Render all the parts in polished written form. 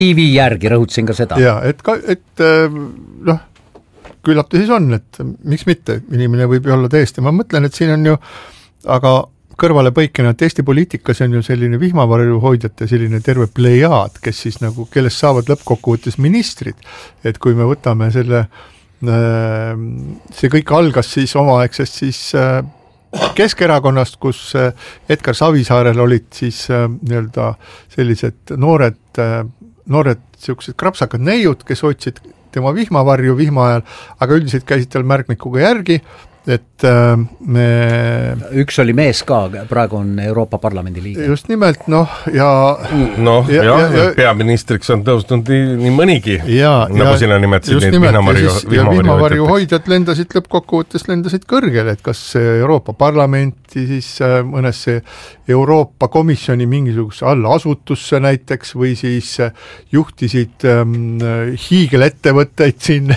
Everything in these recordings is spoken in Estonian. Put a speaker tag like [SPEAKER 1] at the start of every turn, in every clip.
[SPEAKER 1] TV järgi rõhutasin ka seda.
[SPEAKER 2] Ja, et küllap ta siis on, et miks mitte, inimene võib ju olla täiesti, ma mõtlen, et siin on ju, aga kõrvale põikena, et Eesti poliitikas on ju selline vihmavarju hoidjate selline terve plejaad, kes siis nagu, kellest saavad lõppkokkuvõttes ministrid, et kui me võtame selle, see kõik algas siis omaaegsest siis Keskerakonnast, kus Edgar Savisaarel olid siis nii-öelda sellised noored siuksed krapsakad neiud, kes hoidsid tema vihmavarju vihma ajal, aga üldiselt käisid tal märkmikuga järgi, et
[SPEAKER 1] üks oli mees ka, praegu on Euroopa Parlamendi liige.
[SPEAKER 2] Just nimelt, ja
[SPEAKER 3] peaministriks on tõusnud nii mõnigi, nagu sina nimetasid
[SPEAKER 2] vihmavarju hoidjad lendasid lõppkokkuvõttes kõrgele, et kas Euroopa Parlamenti, siis mõnesse Euroopa Komisjoni mingisuguse allasutusse näiteks, või siis juhtisid hiigelettevõtteid siin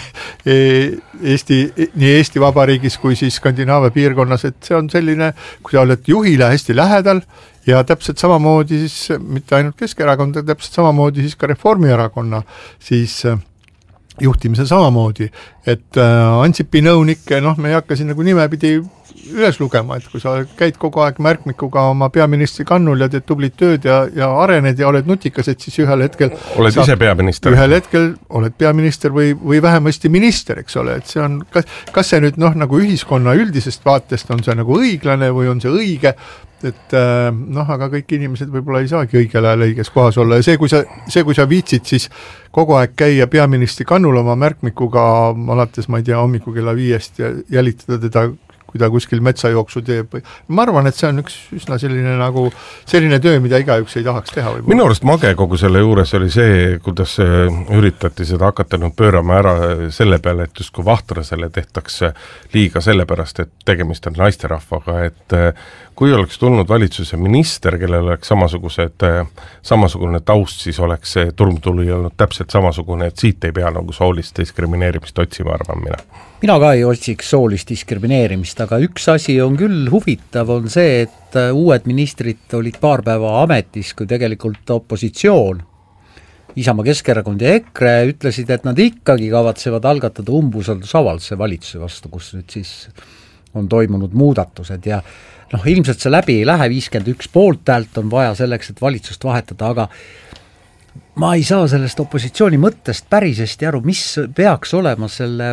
[SPEAKER 2] nii Eesti Vabariigis kui siis Skandinaavia piirkonnas, et see on selline, kui sa oled juhile hästi lähedal ja täpselt samamoodi siis, mitte ainult Keskerakond, täpselt samamoodi siis ka Reformierakonna siis juhtimisel samamoodi, et Ansipi nõunikke, me ei hakka siin nagu nimepidi üles lugema, et kui sa käid kogu aeg märkmikuga oma peaministri kannul ja teed tublit tööd ja arened ja oled nutikas, et siis ühel hetkel
[SPEAKER 3] oled ise peaminister.
[SPEAKER 2] Ühel hetkel oled peaminister või vähemasti minister, eks ole, et see on, kas see nüüd nagu ühiskonna üldisest vaatest on see nagu õiglane või on see õige, et aga kõik inimesed võib-olla ei saagi õigel ajal õiges kohas olla ja see, kui sa viitsid siis kogu aeg käia peaministri kannul oma märkmikuga alates, ma ei tea, hommiku kella 5 ja jälitada teda, kui ta kuskil metsajooksu teeb. Ma arvan, et see on üks üsna selline töö, mida igaüks ei tahaks teha.
[SPEAKER 3] Minu arust mage kogu selle juures oli see, kuidas üritati seda hakata pöörama ära selle peale, et just kui Vahtrasele tehtakse liiga sellepärast, et tegemist on naisterahvaga, et kui oleks tulnud valitsuse minister, kellel oleks samasugune taust, siis oleks see turmtuli olnud täpselt samasugune, et siit ei pea nagu soolist diskrimineerimist otsima, arvan mina.
[SPEAKER 1] Mina ka ei otsiks soolist diskrimineerimist, aga üks asi on küll huvitav, on see, et uued ministrid olid paar päeva ametis, kui tegelikult opositsioon, Isamaa, Keskerakond ja EKRE ütlesid, et nad ikkagi kavatsevad algatada umbusaldusavalduse valitsuse vastu, kus nüüd siis on toimunud muudatused ja ilmselt see läbi ei lähe, 51 poolthäält on vaja selleks, et valitsust vahetada, aga ma ei saa sellest opositsiooni mõttest päris hästi aru, mis peaks olema selle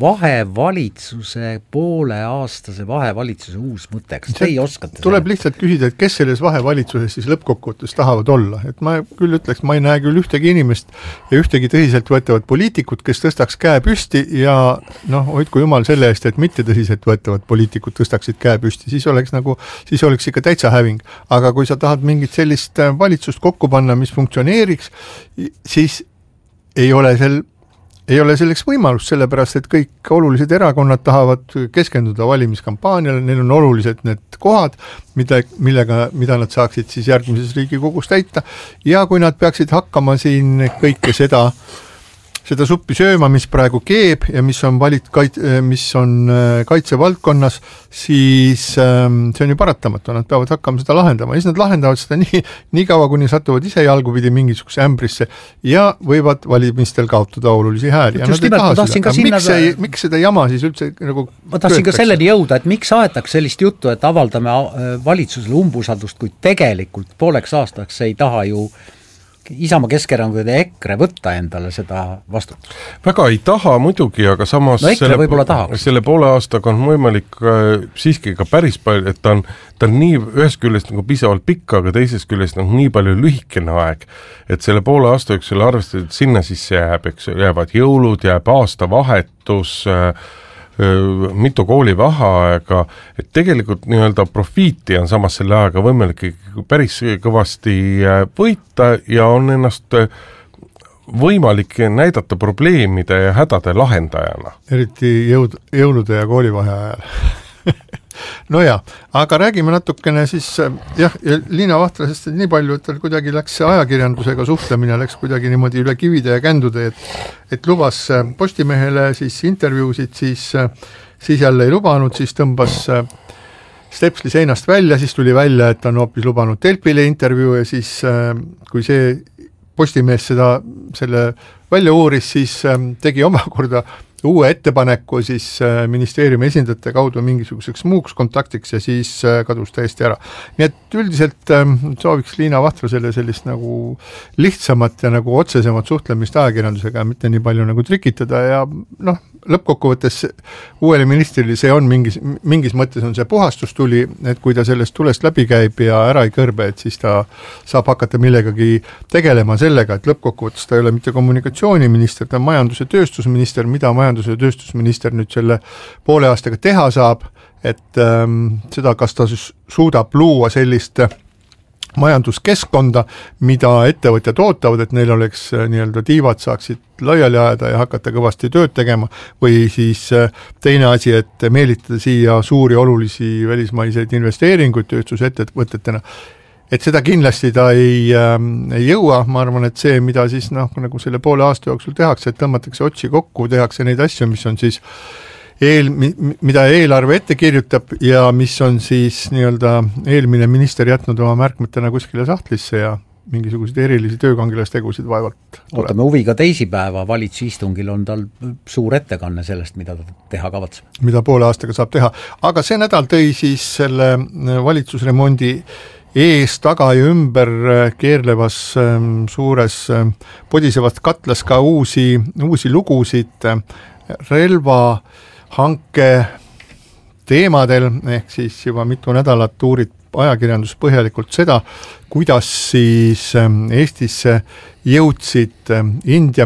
[SPEAKER 1] pooleaastase vahevalitsuse uus mõte, kas te ei oskate?
[SPEAKER 2] Tuleb lihtsalt küsida, et kes selles vahevalitsuses siis lõppkokkuvõttes tahavad olla, et ma küll ütleks, ma ei näe küll ühtegi inimest ja ühtegi tõsiselt võetavad poliitikut, kes tõstaks käe püsti ja hoidku jumal selle eest, et mitte tõsiselt võetavad poliitikud tõstaksid käe püsti, siis oleks ikka täitsa häving, aga kui sa tahad mingit sellist valitsust kokku panna, mis funktsioneeriks, siis ei ole selleks võimalust, sellepärast et kõik olulised erakonnad tahavad keskenduda valimiskampaaniale, neil on olulised need kohad, mida nad saaksid siis järgmises Riigikogus täita ja kui nad peaksid hakkama siin kõike seda suppi sööma, mis praegu keeb ja mis on kaitsevaldkonnas, siis see on ju paratamatu, nad peavad hakkama seda lahendama ja siis nad lahendavad seda nii kaua, kuni satuvad ise jalgupidi mingisuguse ämbrisse ja võivad valimistel kaotada olulisi hääli. Ja nad ei taha seda. Miks seda jama siis üldse nagu
[SPEAKER 1] ma tahtsin ka selleni jõuda, et miks aetaks sellist juttu, et avaldame valitsusele umbusaldust, kui tegelikult pooleks aastaks ei taha ju Isamaa, Keskerakond ja EKRE võtta endale seda vastutust.
[SPEAKER 3] Väga ei taha muidugi, aga samas selle poole aastaga on võimalik siiski ka päris palju, et ta on nii ühest küljest nagu pisavalt pikk, aga teisest küljest nii palju lühikene aeg, et selle poole aasta üksel arvestada, et sinna sisse jäävad jõulud, jääb aasta vahetus, mitu kooli vaheaega, et tegelikult nii-öelda profiiti on samas selle aega võimalik päris kõvasti võita ja on ennast võimalik näidata probleemide ja hädade lahendajana.
[SPEAKER 2] Eriti jõulude ja koolivaheajal. aga räägime natukene siis Liina Vahtrasest nii palju, et tal kuidagi läks ajakirjandusega suhtlemine, läks kuidagi niimoodi üle kivide ja kändude, et lubas Postimehele siis intervjuusid, siis jälle ei lubanud, siis tõmbas stepsli seinast välja, siis tuli välja, et on hoopis lubanud Delpile intervjuu ja siis kui see Postimees selle välja uuris, siis tegi omakorda uue ettepaneku siis ministeeriumi esindajate kaudu mingisuguseks muuks kontaktiks ja siis kadus täiesti ära. Nii et üldiselt sooviks Liina Vahtrasele sellist nagu lihtsamat ja nagu otsesemat suhtlemist ajakirjandusega, mitte nii palju nagu trikitada ja lõppkokkuvõttes uuele ministrile see on mingis mõttes on see puhastustuli, et kui ta sellest tulest läbi käib ja ära ei kõrbe, et siis ta saab hakata millegagi tegelema sellega, et lõppkokkuvõttes ta ei ole mitte kommunikatsiooniminister, ta on majandus- ja tööstusminister, mida majandus- ja tööstusminister nüüd selle poole aastaga teha saab, et seda, kas ta suudab luua sellist majanduskeskkonda, mida ettevõtjad ootavad, et neil oleks nii-öelda tiivad saaksid laiali ajada ja hakata kõvasti tööd tegema, või siis teine asi, et meelitada siia suuri olulisi välismaiseid investeeringuid tööstusettevõtetena, et seda kindlasti ta ei jõua, ma arvan, et see, mida siis nagu selle poole aasta jooksul tehakse, et tõmmatakse otsi kokku, tehakse neid asju, mis on siis mida eelarve ette kirjutab ja mis on siis nii-öelda eelmine minister jätnud oma märkmetena kuskile sahtlisse ja mingisuguseid erilisi töökangilastegusid vaevalt
[SPEAKER 1] ootame huviga teisipäeva, valitsusistungil on tal suur ettekanne sellest, mida ta teha kavatseb.
[SPEAKER 2] Mida poole aastaga saab teha, aga see nädal tõi siis selle valitsusremondi ees, taga ja ümber keerlevas suures podisevast katlas ka uusi lugusid relvahanke teemadel, ehk siis juba mitu nädalat uurid ajakirjandus põhjalikult seda, kuidas siis Eestisse jõudsid India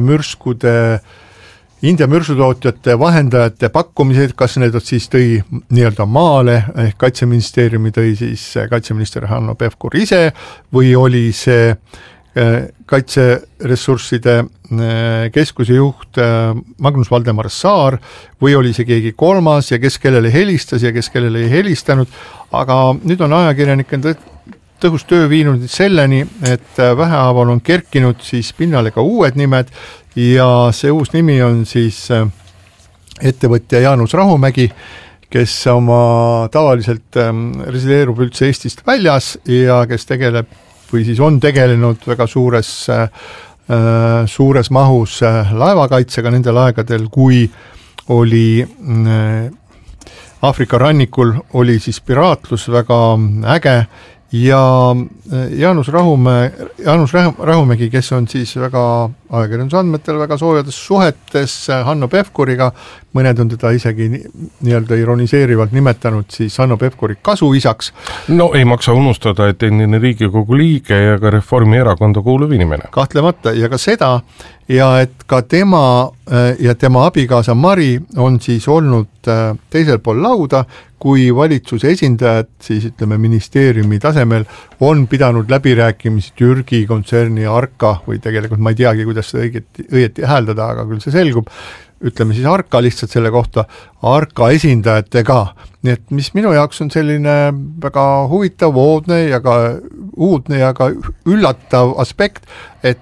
[SPEAKER 2] mürsutootjate vahendajate pakkumised, kas need siis tõi nii-öelda maale, ehk Kaitseministeeriumi tõi siis kaitseminister Hanno Pevkur ise või oli see kaitseressursside keskuse juht Magnus Valdemar Saar või oli see keegi kolmas ja kes kellele helistas ja kes kellele ei helistanud, aga nüüd on ajakirjanikel tõhus töö viinud selleni, et vähehaaval on kerkinud siis pinnale ka uued nimed ja see uus nimi on siis ettevõtja Jaanus Rahumägi, kes oma tavaliselt resideerub üldse Eestist väljas ja kes tegeleb või siis on tegelenud väga suures mahus laevakaitsega nendel aegadel, kui oli Aafrika rannikul oli siis piraatlus väga äge ja Jaanus Rahumägi, kes on siis väga ajakirjanduse andmetel väga soojades suhetes Hanno Pevkuriga, mõned on teda isegi nii-öelda ironiseerivalt nimetanud siis Hanno Pevkuri kasuisaks.
[SPEAKER 3] No ei maksa unustada, et endine Riigikogu liige ja ka Reformierakonda kuuluv inimene.
[SPEAKER 2] Kahtlemata ja ka seda ja et ka tema ja tema abikaasa Mari on siis olnud teisel pool lauda, kui valitsuse esindajad siis ütleme ministeeriumi tasemel on pidanud läbirääkimisi Türgi kontserni Arka või tegelikult ma ei teagi, kuidas seda õieti hääldada, aga küll see selgub, ütleme siis Arka lihtsalt selle kohta, Arka esindajatega. Nii et mis minu jaoks on selline väga huvitav, uudne ja ka üllatav aspekt, et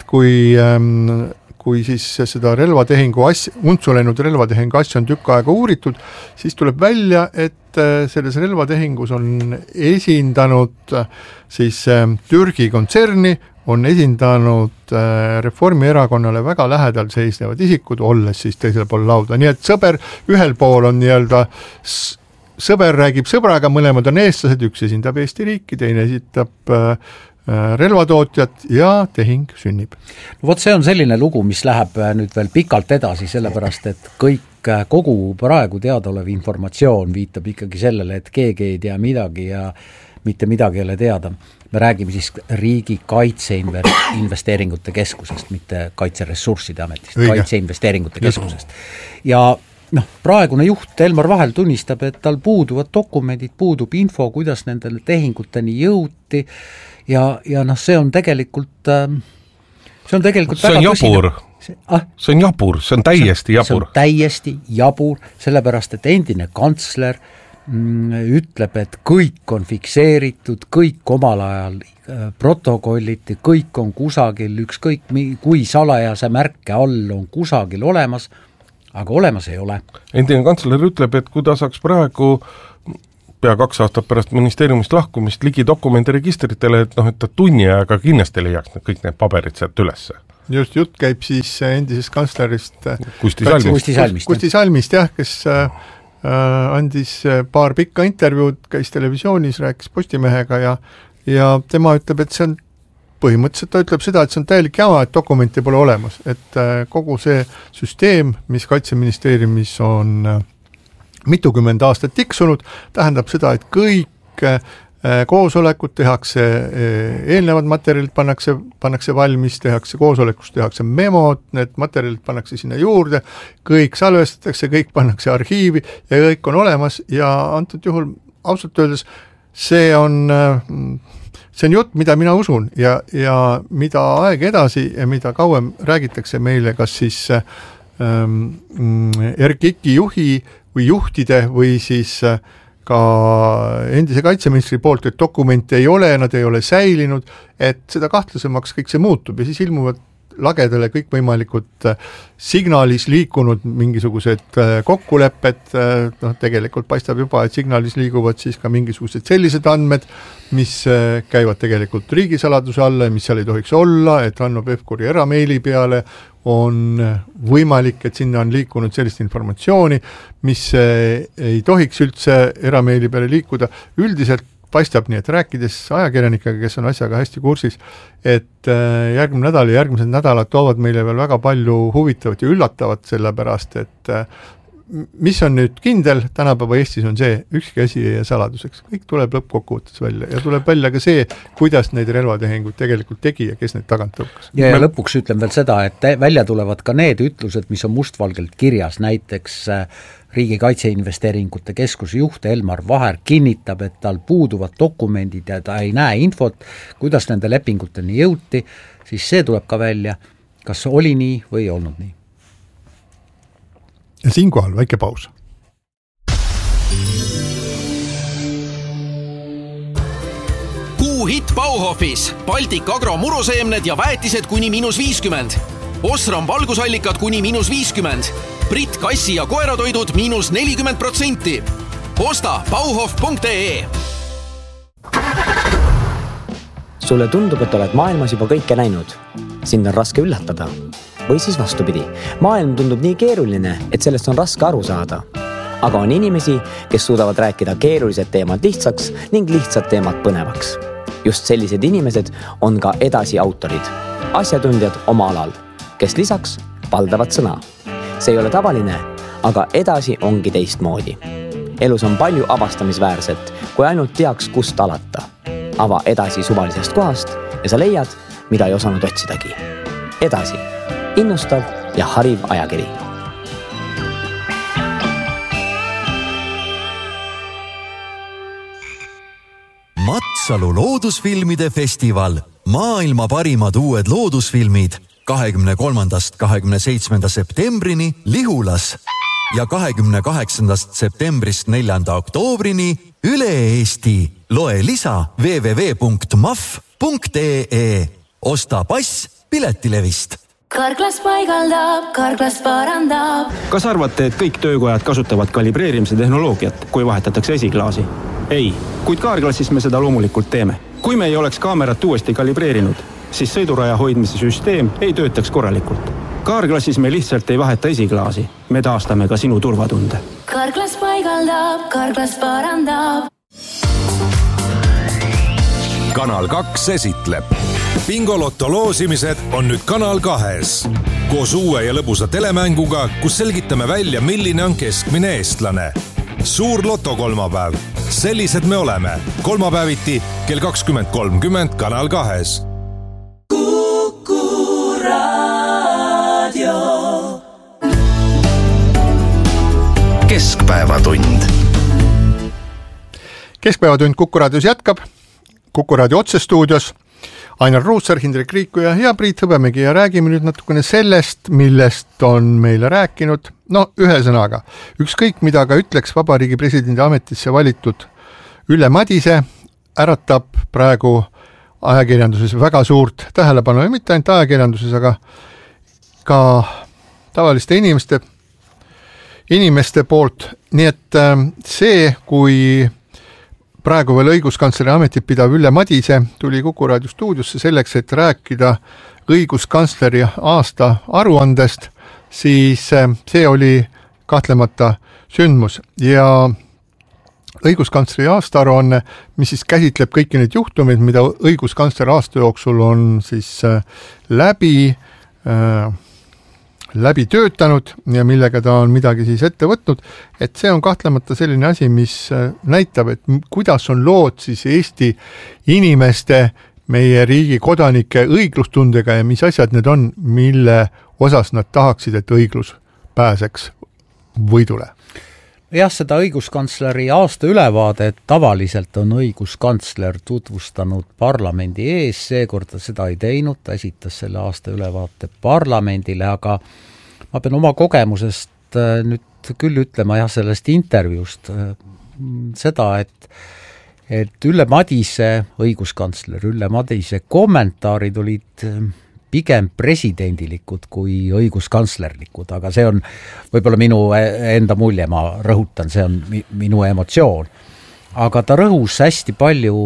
[SPEAKER 2] kui siis seda untsu läinud relvatehingu asja on tükk aega uuritud, siis tuleb välja, et selles relvatehingus on esindanud siis Türgi kontserni, on esindanud Reformierakonnale väga lähedal seisnevad isikud, olles siis teisel pool lauda. Nii et sõber ühel pool on nii-öelda sõber räägib sõbraga, mõlemad on eestlased, üks esindab Eesti riiki, teine esitab relvatootjat ja tehing sünnib.
[SPEAKER 1] Vot see on selline lugu, mis läheb nüüd veel pikalt edasi, sellepärast et kogu praegu teadaolev informatsioon viitab ikkagi sellele, et keegi ei tea midagi ja mitte midagi ei ole teada. Me räägime siis riigi kaitseinvesteeringute keskusest, mitte kaitseressursside ametist, kaitseinvesteeringute keskusest. Ja praegune juht Elmar Vahel tunnistab, et tal puuduvad dokumendid, puudub info, kuidas nendele tehinguteni jõuti ja see on tegelikult väga
[SPEAKER 3] jabur. See on jabur, see on täiesti jabur.
[SPEAKER 1] See on täiesti jabur, sellepärast et endine kantsler ütleb, et kõik on fikseeritud, kõik omal ajal protokolliti, kõik on kusagil, ükskõik kui salajase märke all on kusagil olemas, aga olemas ei ole.
[SPEAKER 3] Endine kantsler ütleb, et kui ta saaks praegu pea 2 aastat pärast ministeeriumist lahkumist ligi dokumendiregistritele, et ta tunni ajaga kindlasti leiaks kõik need paberid sealt ülesse.
[SPEAKER 2] Just jutt käib siis endisest kantslerist
[SPEAKER 3] Kusti
[SPEAKER 2] Salmist, jah, kes andis paar pikka intervjuud, käis televisioonis, rääkis Postimehega ja tema ütleb, et see on põhimõtteliselt, ta ütleb seda, et see on täielik jama, et dokumenti pole olemas, et kogu see süsteem, mis Kaitseministeeriumis on mitukümmend aastat tiksunud, tähendab seda, et kõik koosolekud tehakse, eelnevad materjalid pannakse valmis, tehakse koosolekus, tehakse memod, need materjalid pannakse sinna juurde, kõik salvestatakse, kõik pannakse arhiivi ja kõik on olemas ja antud juhul ausalt öeldes see on jutt, mida mina usun ja mida aeg edasi ja mida kauem räägitakse meile, kas siis RKIK-i juhi või juhtide või siis ka endise kaitseministri poolt, et dokumente ei ole, nad ei ole säilinud, et seda kahtlasemaks kõik see muutub ja siis ilmuvad lagedale kõikvõimalikud signaalis liikunud mingisugused kokkulepped, tegelikult paistab juba, et signaalis liiguvad siis ka mingisugused sellised andmed, mis käivad tegelikult riigisaladuse alla ja mis seal ei tohiks olla, et Hanno Pevkuri erameili peale on võimalik, et sinna on liikunud sellist informatsiooni, mis ei tohiks üldse erameili peale liikuda. Üldiselt paistab nii, et rääkides ajakirjanikega, kes on asjaga hästi kursis, et järgmine nädal ja järgmised nädalad toovad meile veel väga palju huvitavat ja üllatavat, sellepärast, et mis on nüüd kindel tänapäeva Eestis on see, ükski asi ei jää saladuseks. Kõik tuleb lõppkokkuvõttes välja ja tuleb välja ka see, kuidas neid relvatehinguid tegelikult tegi ja kes neid tagant tõukas.
[SPEAKER 1] Ja lõpuks ütlen veel seda, et välja tulevad ka need ütlused, mis on mustvalgelt kirjas, näiteks Riigi Kaitseinvesteeringute Keskuse juht Elmar Vaher kinnitab, et tal puuduvad dokumendid ja ta ei näe infot, kuidas nende lepinguteni jõuti, siis see tuleb ka välja, kas oli nii või ei olnud nii.
[SPEAKER 2] Ja siinkohal väike paus.
[SPEAKER 4] Kuuhitt Bauhofis, Baltic Agro muruseemned ja väetised kuni -50. Osram valgusallikad kuni -50. Brit kassi ja koeratoidud -40%. Osta bauhof.ee.
[SPEAKER 5] Sulle tundub, et oled maailmas juba kõike näinud. Sind on raske üllatada. Või siis vastupidi, maailm tundub nii keeruline, et sellest on raske aru saada. Aga on inimesi, kes suudavad rääkida keerulised teemad lihtsaks ning lihtsad teemad põnevaks. Just sellised inimesed on ka edasi autorid, asjatundjad oma alal, kes lisaks valdavat sõna. See ei ole tavaline, aga edasi ongi teistmoodi. Elus on palju avastamisväärset, kui ainult teaks, kust alata. Ava edasi suvalisest kohast ja sa leiad, mida ei osanud otsidagi. Edasi. Innustav ja hariv ajakiri.
[SPEAKER 6] Matsalu loodusfilmide festival. Maailma parimad uued loodusfilmid 23. 27. septembrini Lihulas ja 28. septembrist 4. oktoobrini üle Eesti. Loe lisa www.maf.ee. Osta pass Piletilevist.
[SPEAKER 7] Karklas paigaldab, Karklas parandab.
[SPEAKER 8] Kas arvate, et kõik töökojad kasutavad kalibreerimise tehnoloogiat, kui vahetatakse esiklaasi? Ei, kuid Kaarklassis me seda loomulikult teeme. Kui me ei oleks kaamerat uuesti kalibreerinud, siis sõiduraja hoidmise süsteem ei töötaks korralikult. Kaarklassis me lihtsalt ei vaheta esiklaasi. Me taastame ka sinu turvatunde.
[SPEAKER 7] Karklas paigaldab, Karklas parandab.
[SPEAKER 9] Kanal 2 esitleb. Bingolotto loosimised on nüüd Kanal 2-s. Koos uue ja lõbusa telemänguga, kus selgitame välja, milline on keskmine eestlane. Suur lotokolmapäev. Sellised me oleme. Kolmapäeviti kell 20.30 Kanal 2-s.
[SPEAKER 10] Kuku Raadio.
[SPEAKER 9] Keskpäevatund.
[SPEAKER 2] Keskpäevatund Kuku Raadios jätkab. Kuku Raadio otsestuudios. Ainar Ruussaar, Hindrek Riikuja ja Priit Hõbemägi ja räägime nüüd natukene sellest, millest on meile rääkinud. No, ühe sõnaga. Ükskõik, mida ka ütleks Vabariigi presidendi ametisse valitud Ülle Madise, äratab praegu ajakirjanduses väga suurt tähelepanu ja mitte ainult ajakirjanduses, aga ka tavaliste inimeste poolt. Nii et see, kui praegu veel õiguskantsleri ametit pidav Ülle Madise tuli Kuku Raadio stuudiosse selleks, et rääkida õiguskantsleri aasta aruandest, siis see oli kahtlemata sündmus ja õiguskantsleri aastaaruanne, mis siis käsitleb kõiki neid juhtumeid, mida õiguskantsler aasta jooksul on siis läbi töötanud ja millega ta on midagi siis ette võtnud, et see on kahtlemata selline asi, mis näitab, et kuidas on lood siis Eesti inimeste, meie riigi kodanike õiglustundega ja mis asjad need on, mille osas nad tahaksid, et õiglus pääseks võidule.
[SPEAKER 1] Jah, seda õiguskantsleri aasta ülevaadet tavaliselt on õiguskantsler tutvustanud parlamendi ees, seekord ta seda ei teinud, ta esitas selle aasta ülevaate parlamendile, aga ma pean oma kogemusest nüüd küll ütlema sellest intervjuust seda, et Ülle Madise, õiguskantsler Ülle Madise kommentaarid olid pigem presidendilikud kui õiguskantslerlikud, aga see on võib-olla minu enda mulje, ma rõhutan, see on minu emotsioon. Aga ta rõhus hästi palju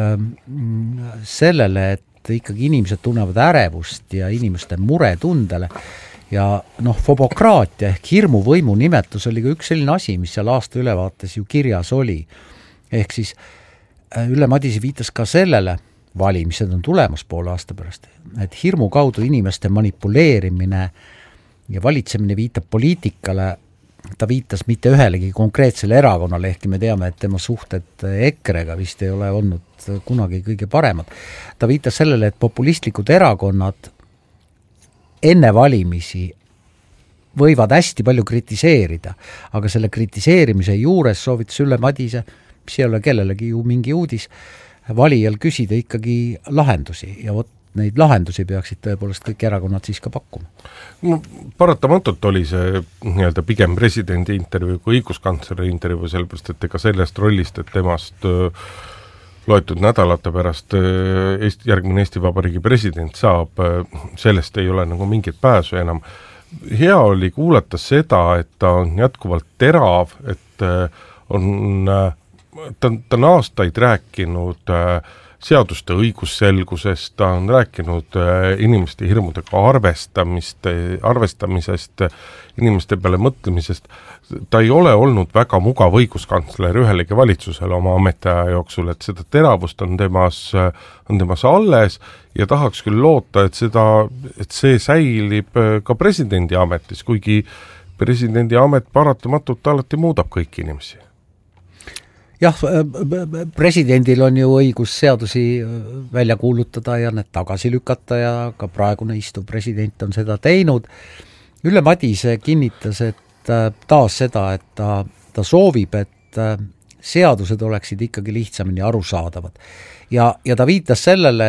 [SPEAKER 1] sellele, et ikkagi inimesed tunnevad ärevust ja inimeste muretundele ja fobokraatia ehk hirmuvõimu nimetus oli ka üks selline asi, mis seal aasta ülevaates ju kirjas oli. Ehk siis Ülle Madise viitas ka sellele, valimised on tulemas poole aasta pärast, et hirmu kaudu inimeste manipuleerimine ja valitsemine viitab poliitikale, ta viitas mitte ühelegi konkreetsele erakonnale, ehkki me teame, et tema suhted EKRE-ga vist ei ole olnud kunagi kõige paremad. Ta viitas sellele, et populistlikud erakonnad enne valimisi võivad hästi palju kritiseerida, aga selle kritiseerimise juures soovitas Ülle Madise, mis ei ole kellelegi ju mingi uudis, valijal küsida ikkagi lahendusi ja neid lahendusi peaksid tõepoolest kõik erakonnad siis ka pakkuma.
[SPEAKER 3] No, paratamatult oli see nii-öelda pigem presidendi intervjuu kui õiguskantsleri intervjuu, sellepärast, et ega sellest rollist, et temast loetud nädalate pärast järgmine Eesti Vabariigi president saab, sellest ei ole nagu mingit pääsu enam. Hea oli kuulata seda, et ta on jätkuvalt terav, et ta on aastaid rääkinud seaduste õigusselgusest, ta on rääkinud inimeste hirmudega arvestamisest, inimeste peale mõtlemisest. Ta ei ole olnud väga mugav õiguskantsler ühelegi valitsusele oma ametiaja jooksul, et seda teravust on temas alles ja tahaks küll loota, et see säilib ka presidendi ametis, kuigi presidendi amet paratamatult alati muudab kõiki inimesi.
[SPEAKER 1] Jah, presidendil on ju õigus seadusi välja kuulutada ja need tagasi lükata ja ka praegune istuv president on seda teinud. Ülle Madise kinnitas, et taas seda, et ta soovib, et seadused oleksid ikkagi lihtsamini arusaadavad. Ja ta viitas sellele,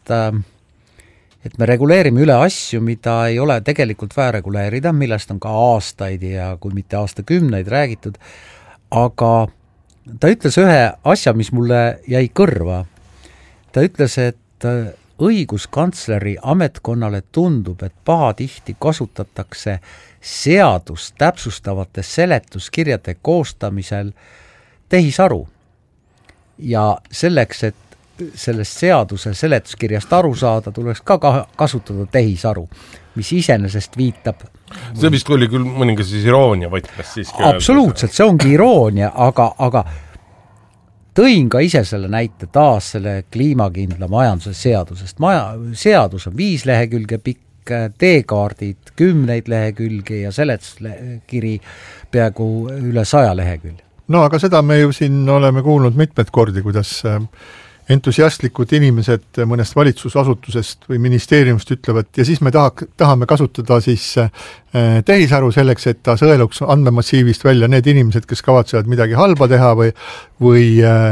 [SPEAKER 1] et me reguleerime üle asju, mida ei ole tegelikult vaja reguleerida, millest on ka aastaid ja kui mitte aastakümneid räägitud, aga ta ütles ühe asja, mis mulle jäi kõrva. Ta ütles, et õiguskantsleri ametkonnale tundub, et pahatihti kasutatakse seadust täpsustavate seletuskirjade koostamisel tehisaru. Ja selleks, et sellest seaduse seletuskirjast aru saada, tuleks ka kasutada tehisaru, mis iseenesest viitab.
[SPEAKER 3] See vist oli küll mõningas siis iroonia võtmes siiski.
[SPEAKER 1] Absoluutselt, see ongi iroonia, aga tõin ka ise selle näite taas selle kliimakindla majanduse seadusest. Seadus on 5 lehekülge pikk, teekaardid 10 lehekülge ja seletuskiri peaaegu üle 100 lehekülge.
[SPEAKER 2] No aga seda me ju siin oleme kuulnud mitmed kordi, kuidas entusiastlikud inimesed mõnest valitsusasutusest või ministeeriumist ütlevad ja siis me tahame kasutada siis tehisaru selleks, et ta sõeluks andmemassiivist välja need inimesed, kes kavatsevad midagi halba teha või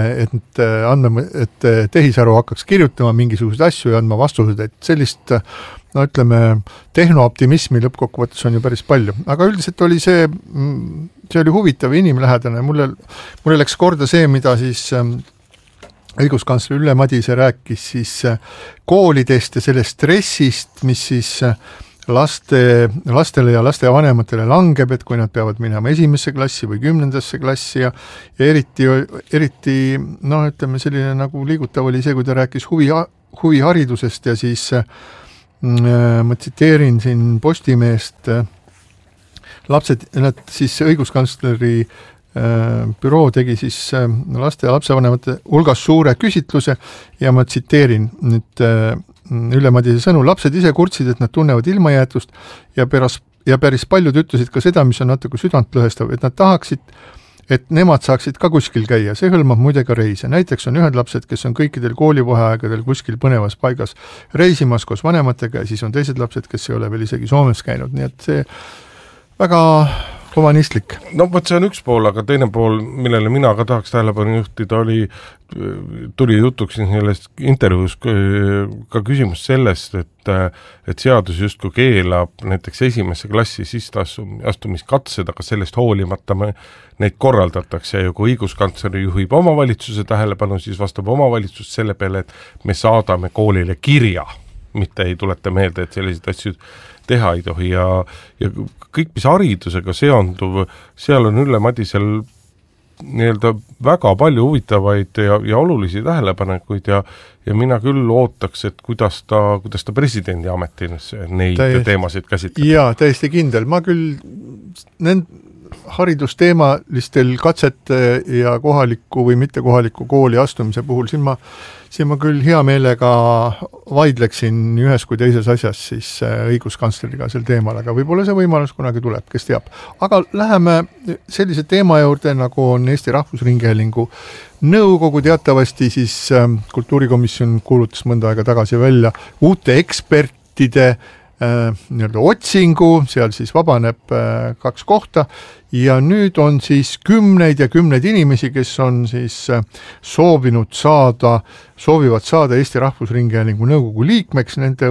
[SPEAKER 2] et tehisaru hakkaks kirjutama mingisuguseid asju ja andma vastused, et sellist tehnooptimismi lõppkokkuvõttes on ju päris palju. Aga üldiselt oli see oli huvitav inimlähedane. Mulle läks korda see, mida siis õiguskantsler Ülle Madise rääkis siis koolidest ja sellest stressist, mis siis lastele ja lastevanematele langeb, et kui nad peavad minema 1. klassi või 10. klassi ja eriti ütleme selline nagu liigutav oli see, kui ta rääkis huviharidusest ja siis ma tsiteerin siin Postimeest, lapsed, nad siis õiguskantsleri büroo tegi siis laste ja lapsevanemate hulgas suure küsitluse ja ma tsiteerin nüüd Ülle Madise sõnu, lapsed ise kurtsid, et nad tunnevad ilmajäetust ja päris paljud ütlesid ka seda, mis on natuke südantlõhestav, et nad tahaksid, et nemad saaksid ka kuskil käia, see hõlmab muide ka reise. Näiteks on ühed lapsed, kes on kõikidel koolivaheaegadel kuskil põnevas paigas reisimas koos vanematega ja siis on teised lapsed, kes ei ole veel isegi Soomes käinud, nii et see väga humanistlik.
[SPEAKER 3] No võt, see on üks pool, aga teine pool, millele mina ka tahaks tähelepanu juhtida, tuli jutuks sellest intervjuus ka küsimus sellest, et seadus justkui keelab näiteks 1. klassi sisseastumiskatsed, aga sellest hoolimata neid korraldatakse ja kui õiguskantsler juhib omavalitsuse tähelepanu, siis vastab omavalitsus selle peale, et me saadame koolile kirja, mitte ei tuleta meelde, et selliseid asju teha ei tohi ja kõik, mis haridusega seonduv, seal on Ülle Madisel nii-öelda väga palju huvitavaid ja olulisi tähelepanekuid ja mina küll ootaks, et kuidas ta presidendi ametis neid teemasid käsitleb.
[SPEAKER 2] Jaa, täiesti kindel. Ma küll haridusteemalistel katsete ja kohaliku või mitte kohaliku kooli astumise puhul, siin ma küll hea meelega vaidleksin ühes kui teises asjas siis õiguskantsleriga sel teemal, aga võib-olla see võimalus kunagi tuleb, kes teab. Aga läheme sellise teema juurde, nagu on Eesti Rahvusringhäälingu nõukogu, teatavasti siis kultuurikomisjon kuulutas mõnda aega tagasi välja uute ekspertide nii-öelda otsingu, seal siis vabaneb 2 kohta ja nüüd on siis kümneid ja kümneid inimesi, kes on siis soovivad saada Eesti Rahvusringhäälingu nõukogu liikmeks, nende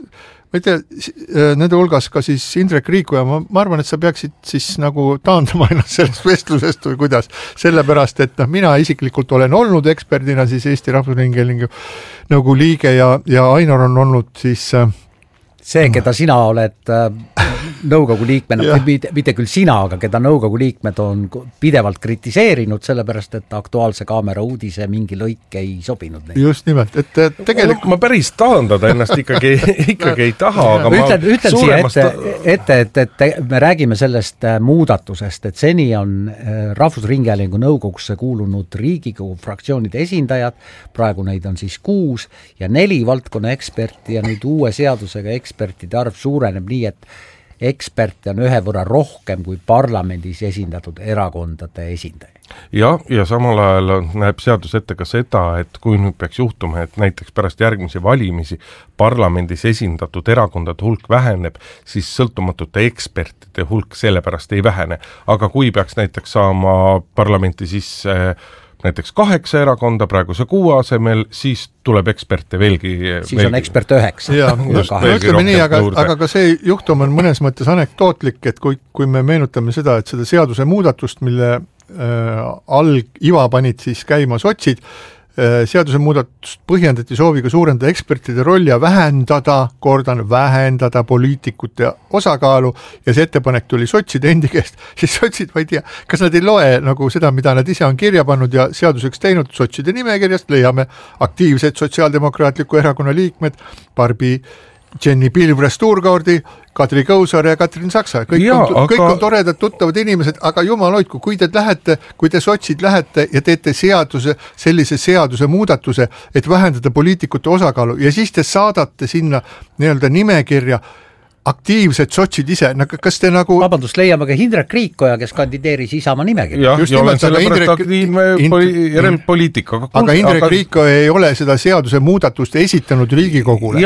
[SPEAKER 2] hulgas ka siis Indrek Riiko ja ma arvan, et sa peaksid siis nagu taandama ennast sellest vestlusest või kuidas, sellepärast, et mina isiklikult olen olnud eksperdina siis Eesti Rahvusringhäälingu nõukogu liige ja Ainar on olnud siis
[SPEAKER 1] see, keda sina oled nõukogu liikmena, mitte küll sina, aga keda nõukogu liikmed on pidevalt kritiseerinud, sellepärast, et Aktuaalse Kaamera uudise mingi lõik ei sobinud neid.
[SPEAKER 2] Just nimelt, et tegelikult
[SPEAKER 3] ma päris taandada ennast ikkagi ei taha, aga
[SPEAKER 1] ütlen siia ette, et me räägime sellest muudatusest, et seni on Rahvusringhäälingu nõukogusse kuulunud Riigikogu fraktsioonide esindajad, praegu neid on siis 6 ja 4 valdkonna eksperti ja nüüd uue seadusega ekspertide arv suureneb nii, et eksperte on 1 võrra rohkem kui parlamendis esindatud erakondade esindaja.
[SPEAKER 3] Ja samal ajal näeb seadus ette ka seda, et kui nüüd peaks juhtuma, et näiteks pärast järgmisi valimisi parlamendis esindatud erakondade hulk väheneb, siis sõltumatute ekspertide hulk sellepärast ei vähene. Aga kui peaks näiteks saama parlamenti sisse näiteks 8 erakonda praeguse 6 asemel, siis tuleb eksperte veelgi.
[SPEAKER 1] Siis on ekspert 9.
[SPEAKER 2] Ütleme nii, aga ka see juhtum on mõnes mõttes anekdootlik, et kui me meenutame seda, et seda seaduse muudatust, mille iva panid siis käima sotsid, seaduse muudatust põhjendati sooviga suurendada ekspertide rolli ja vähendada poliitikute osakaalu ja see ettepanek tuli sotside endi käest, siis sotsid, ma ei tea, kas nad ei loe nagu seda, mida nad ise on kirja pannud ja seaduseks teinud sotside nimekirjast, leiame aktiivsed sotsiaaldemokraatliku erakonna liikmed, Barbi Jenny Pilvres-Tuurgaardi, Kadri Kõusaar ja Katrin Saksa. Kõik on toredad, tuttavad inimesed, aga jumal hoidku, kui te sotsid lähete ja teete sellise seaduse muudatuse, et vähendada poliitikute osakaalu ja siis te saadate sinna nii-öelda nimekirja aktiivsed sotsid ise, kas te nagu
[SPEAKER 1] vabandust, leiame ka Indrek Riikoja, kes kandideeris Isamaa nimekirja.
[SPEAKER 3] Ja olen sellepärast aktiivne järelpoliitika.
[SPEAKER 2] Aga Indrek Riiko ei ole seda seaduse muudatust esitanud Riigikogule.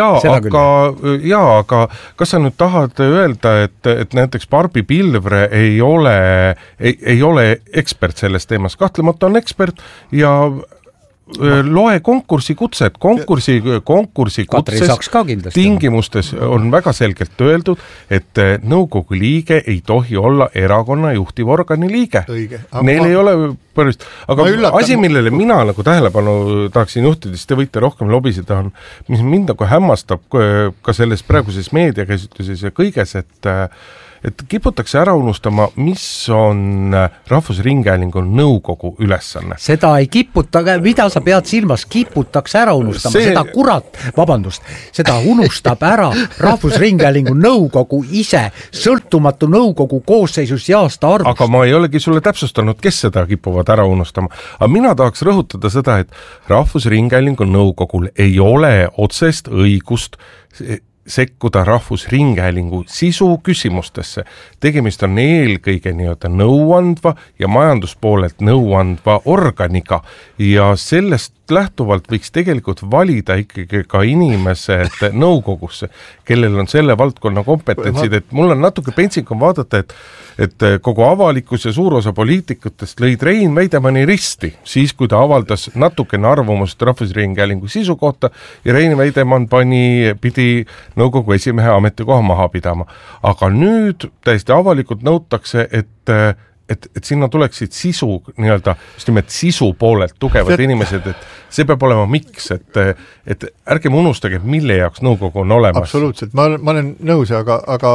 [SPEAKER 3] Aga kas sa nüüd tahad öelda, et näiteks Barbi Pilvre ei ole ekspert selles teemas, kahtlemata on ekspert ja loe konkursikutset, konkursikutses tingimustes on väga selgelt öeldud, et nõukogu liige ei tohi olla erakonna juhtivorgani liige. Neil ei ole põhjust, aga asi, millele mina nagu tähelepanu tahaksin juhtida, siis te võite rohkem lobiseda, on, mis mind nagu hämmastab ka selles praeguses meediakäsitluses ja kõiges, et kiputakse ära unustama, mis on Rahvusringhäälingu nõukogu ülesanne.
[SPEAKER 1] Seda ei kiputa, mida sa pead silmas, kiputakse ära unustama, seda unustab ära Rahvusringhäälingu nõukogu ise, sõltumatu nõukogu koosseisus ja aasta arvust.
[SPEAKER 3] Aga ma ei olegi sulle täpsustanud, kes seda kipuvad ära unustama. Aga mina tahaks rõhutada seda, et Rahvusringhäälingu nõukogul ei ole otsest õigust sekkuda Rahvusringhäälingu sisu küsimustesse. Tegemist on eelkõige nii-öelda nõuandva ja majanduspoolelt nõuandva organiga ja sellest lähtuvalt võiks tegelikult valida ikkagi ka inimesed nõukogusse, kellel on selle valdkonna kompetentsid, et mul on natuke pentsik on vaadata, et kogu avalikkus ja suur osa poliitikutest lõid Rein Veidemanni risti, siis kui ta avaldas natukene arvamust Rahvusringhäälingu sisu kohta ja Rein Veidemann pidi nõukogu esimehe ametikoha maha pidama. Aga nüüd täiesti avalikult nõutakse, et sinna tuleksid sisu, nii-öelda just nimelt sisu poolelt tugevad inimesed, et see peab olema miks, et ärgem unustage, mille jaoks nõukogu on olemas.
[SPEAKER 2] Absoluutselt, ma olen nõus, aga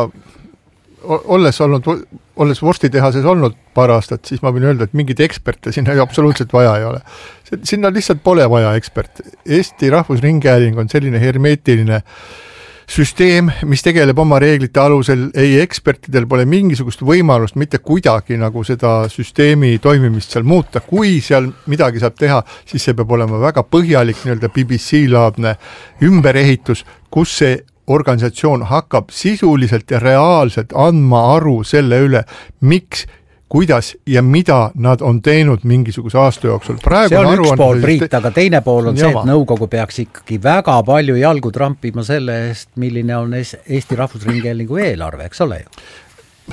[SPEAKER 2] olles vorstitehases olnud paar aastat, siis ma võin öelda, et mingid eksperte sinna absoluutselt vaja ei ole. Sinna lihtsalt pole vaja ekspert. Eesti Rahvusringhääling on selline hermeetiline süsteem, mis tegeleb oma reeglite alusel, ei ekspertidel pole mingisugust võimalust mitte kuidagi nagu seda süsteemi toimimist seal muuta. Kui seal midagi saab teha, siis see peab olema väga põhjalik nii-öelda BBC-laadne ümberehitus, kus see organisatsioon hakkab sisuliselt ja reaalselt andma aru selle üle, miks, kuidas ja mida nad on teinud mingisuguse aasta jooksul.
[SPEAKER 1] See on üks pool, Priit, aga teine pool on see, et nõukogu peaks ikkagi väga palju jalgu trampima selle eest, milline on Eesti Rahvusringhäälingu eelarve, eks ole ju?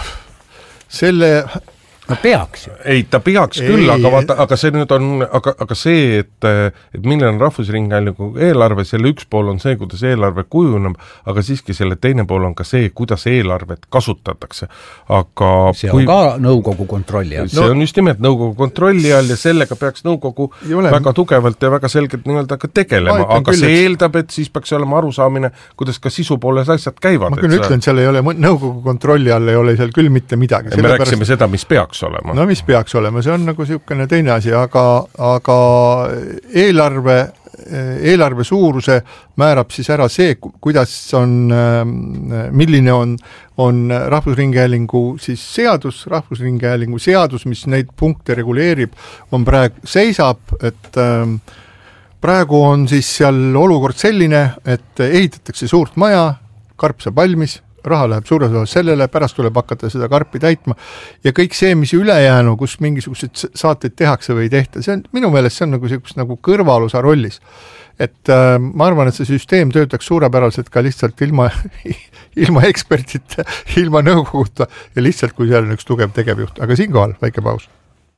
[SPEAKER 1] No peaks ju.
[SPEAKER 3] Ei, ta peaks küll, aga see nüüd on, aga see, et milline on Rahvusringhäälingu eelarve, selle üks pool on see, kuidas eelarve kujuneb, aga siiski selle teine pool on ka see, kuidas eelarvet kasutatakse. Aga
[SPEAKER 1] see on ka nõukogu kontrolli all.
[SPEAKER 3] See on just nimelt nõukogu kontrolli all ja sellega peaks nõukogu väga tugevalt ja väga selgelt nii-öelda ka tegelema, aga see eeldab, et siis peaks olema arusaamine, kuidas ka sisu pooles asjad käivad.
[SPEAKER 2] Ma küll ütlen, seal ei ole, nõukogu kontrolli all ei ole seal küll mitte midagi.
[SPEAKER 3] Me rääksime seda, mis peaks olema.
[SPEAKER 2] No mis peaks olema, see on nagu niisugune teine asi, aga eelarve suuruse määrab siis ära see, kuidas on, milline on Rahvusringhäälingu siis seadus, Rahvusringhäälingu seadus, mis neid punkte reguleerib, on seisab, et praegu on siis seal olukord selline, et ehitatakse suurt maja, karp saab valmis, raha läheb suures osas sellele, pärast tuleb hakata seda karpi täitma ja kõik see, mis ülejäänu, kus mingisugused saateid tehakse või ei tehta, see on, minu meelest see on nagu kõrvalusa rollis. Et ma arvan, et see süsteem töötaks suurepäraselt ka lihtsalt ilma ekspertita, ilma nõukoguta ja lihtsalt kui seal on üks tugev tegevjuht, aga siinkohal väike paus.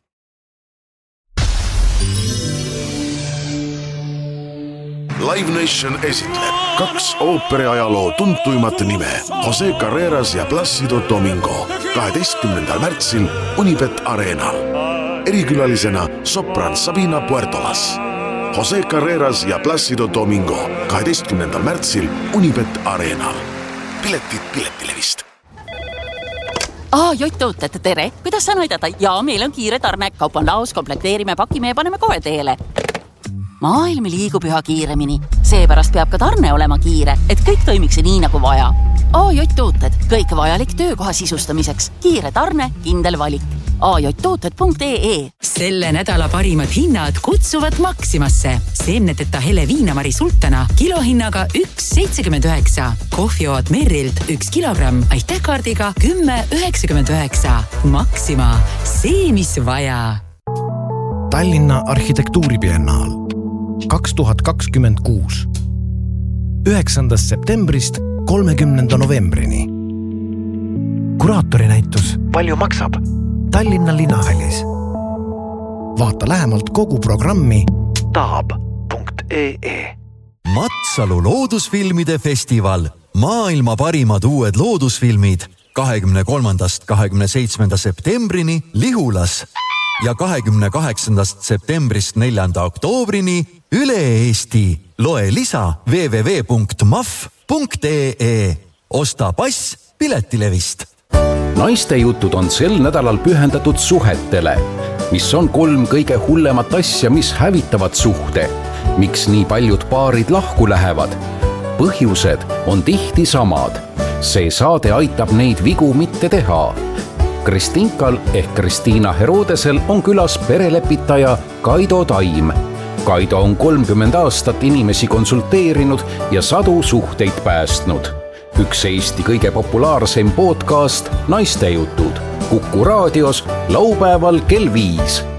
[SPEAKER 11] Live Nation esitleb 2 ooperiajaloo tuntuimat nime Jose Carreras ja Plácido Domingo 12. märtsil Unibet Arenal. Erikülalisena sopran Sabina Puertolas. Jose Carreras ja Plácido Domingo 12. märtsil Unibet Arenal. Piletid Piletilevist.
[SPEAKER 12] Jott-tooted, tere! Kuidas saan aidata? Jaa, meil on kiire tarne. Kaup on laos, komplekteerime, pakime ja paneme kohe teele. Maailm liigub üha kiiremini, seepärast peab ka tarne olema kiire, et kõik toimiks nii nagu vaja. AJ-tooted, kõik vajalik töökoha sisustamiseks, kiire tarne, kindel valik. AJ-tooted.ee
[SPEAKER 13] Selle nädala parimad hinnad kutsuvad Maximasse. Seemneteta hele viinamari sultana kilohinnaga 1,79. Kohvioad Merrilt 1 kilogramm, aitähkaardiga 10,99. Maxima, see mis vaja.
[SPEAKER 14] Tallinna arhitektuuribiennaal 2026. 9. septembrist 30. novembrini. Kuraatori-näitus Palju maksab? Tallinna Linnahallis. Vaata lähemalt kogu programmi taab.ee.
[SPEAKER 6] Matsalu loodusfilmide festival. Maailma parimad uued loodusfilmid 23.–27. septembrini Lihulas ja 28. septembrist 4. oktoobrini üle Eesti. Loe lisa www.maf.ee. Osta pass Piletilevist.
[SPEAKER 15] Naiste jutud on sel nädalal pühendatud suhetele, mis on 3 kõige hullemat asja, mis hävitavad suhte. Miks nii paljud paarid lahku lähevad? Põhjused on tihti samad. See saade aitab neid vigu mitte teha. Kristinkal ehk Kristiina Herodesel on külas perelepitaja Kaido Taim. Kaido on 30 aastat inimesi konsulteerinud ja sadu suhteid päästnud. Üks Eesti kõige populaarsem podcast Naiste jutud. Kuku raadios laupäeval kell 5.